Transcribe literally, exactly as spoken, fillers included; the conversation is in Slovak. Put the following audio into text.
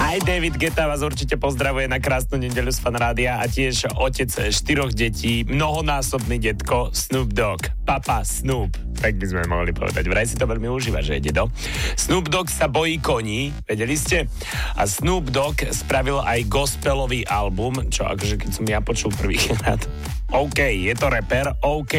Aj David Guetta vás určite pozdravuje na krásnu nedeľu z Fan Rádia a tiež otec štyroch detí, mnohonásobný detko Snoop Dogg. Papa Snoop, tak by sme mohli povedať. Vraj si to veľmi užíva, že je dedo. Snoop Dogg sa bojí koní, vedeli ste? A Snoop Dogg spravil aj gospelový album, čo akože keď som ja počul prvýkrát. OK, je to rapper, OK,